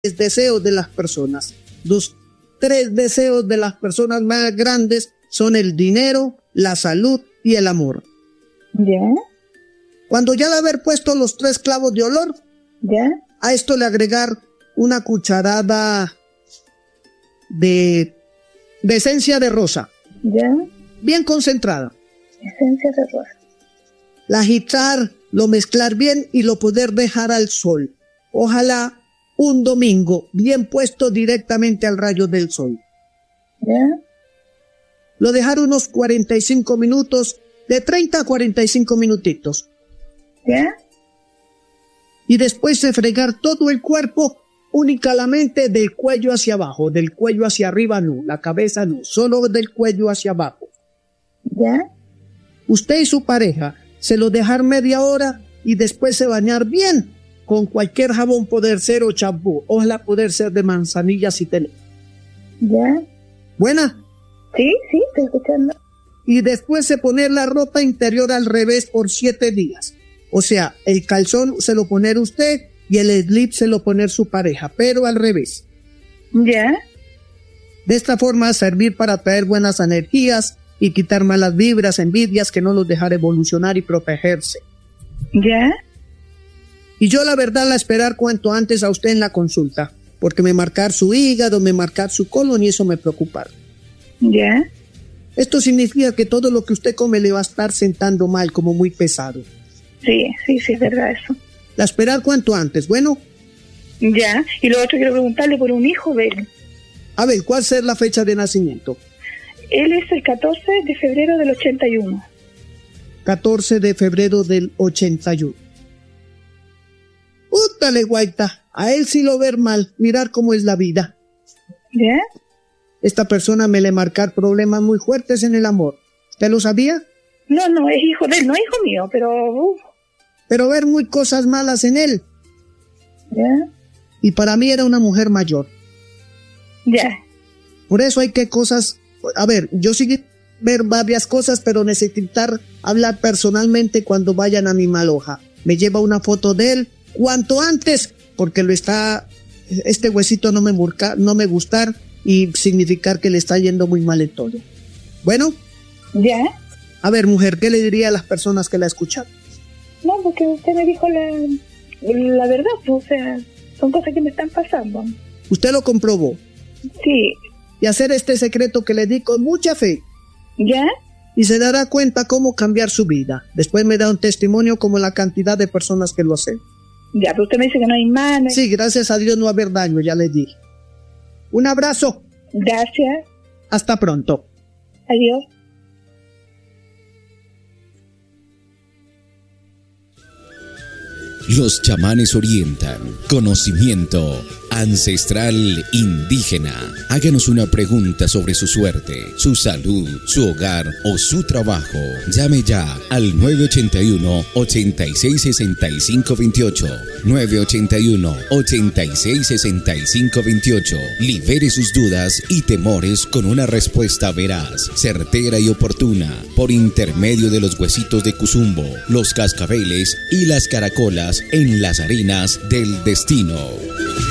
deseos de las personas. Los 3 deseos de las personas más grandes son el dinero, la salud y el amor. ¿Ya? Cuando ya de haber puesto los 3 clavos de olor, ¿ya? A esto le agregar una cucharada de esencia de rosa. ¿Ya? Bien concentrada. Esencia de rosa. La agitar, lo mezclar bien y lo poder dejar al sol. Ojalá un domingo bien puesto directamente al rayo del sol. ¿Ya? Lo dejar unos 45 minutos, de 30 a 45 minutitos. ¿Ya? Y después de fregar todo el cuerpo, únicamente del cuello hacia abajo, del cuello hacia arriba no, la cabeza no, solo del cuello hacia abajo. ¿Ya? Usted y su pareja se lo dejar media hora y después se bañar bien con cualquier jabón, poder ser o champú, ojalá poder ser de manzanilla si tenés. ¿Ya? ¿Buena? Sí, estoy escuchando. Y después se poner la ropa interior al revés por 7 días. O sea, el calzón se lo poner usted y el slip se lo poner su pareja, pero al revés. ¿Ya? De esta forma servir para traer buenas energías y quitar malas vibras, envidias que no los dejar evolucionar y protegerse. ¿Ya? Y yo la verdad la esperar cuanto antes a usted en la consulta, porque me marcar su hígado, me marcar su colon y eso me preocupa. ¿Ya? Esto significa que todo lo que usted come le va a estar sentando mal, como muy pesado. Sí, es verdad eso. La esperar cuanto antes, bueno. Ya, y lo otro quiero preguntarle por un hijo de él. A ver, ¿cuál es la fecha de nacimiento? Él es el 14 de febrero del 81. 14 de febrero del 81. Útale, guaita, a él sí lo ver mal, mirar cómo es la vida. ¿Ya? Esta persona me le marcar problemas muy fuertes en el amor. ¿Usted lo sabía? No, es hijo de él, no es hijo mío, pero... Pero ver muy cosas malas en él. ¿Ya? Y para mí era una mujer mayor. Ya. Por eso hay que cosas... A ver, yo sí ver varias cosas, pero necesitar hablar personalmente cuando vayan a mi maloja. Me lleva una foto de él cuanto antes, porque este huesito no me gustar y significar que le está yendo muy mal en todo. Bueno. ¿Ya? A ver, mujer, ¿qué le diría a las personas que la escuchan? No, porque usted me dijo la verdad, o sea, son cosas que me están pasando. ¿Usted lo comprobó? Sí. Y hacer este secreto que le di con mucha fe. ¿Ya? Y se dará cuenta cómo cambiar su vida. Después me da un testimonio como la cantidad de personas que lo hacen. Ya, pero usted me dice que no hay mal. Sí, gracias a Dios no va a haber daño, ya le dije. Un abrazo. Gracias. Hasta pronto. Adiós. Los chamanes orientan conocimiento ancestral indígena. Háganos una pregunta sobre su suerte, su salud, su hogar o su trabajo. Llame ya al 981-866528. 981-866528. Libere sus dudas y temores con una respuesta veraz, certera y oportuna, por intermedio de los huesitos de Cuzumbo, los cascabeles y las caracolas en las arenas del destino.